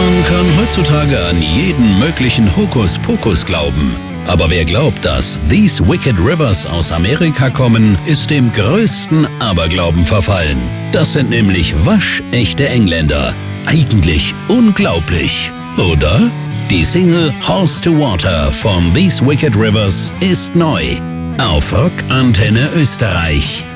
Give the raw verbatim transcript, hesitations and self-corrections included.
Man kann heutzutage an jeden möglichen Hokuspokus glauben. Aber wer glaubt, dass These Wicked Rivers aus Amerika kommen, ist dem größten Aberglauben verfallen. Das sind nämlich waschechte Engländer. Eigentlich unglaublich, oder? Die Single Horse to Water von These Wicked Rivers ist neu auf Rock Antenne Österreich.